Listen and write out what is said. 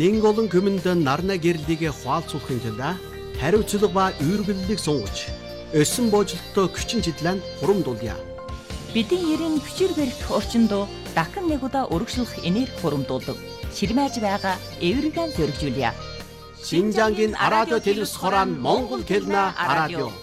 нэг олон хүмүнд нарна гэрлийг хуалцуулахын тулд хариуцлага ба үүргэллийг сунгаж өсөн боожлолтоо хүчин чиглэн хурамдуулъя. Бидний ерийн хүчээр барих орчинд дахин нэг удаа өргөжлөх энерги хурамдуулдаг. Ширмэж байгаа эвэргэн зөргижүүлье. Шинжангийн радио телевиз хорон Монгол хэлнэ радио.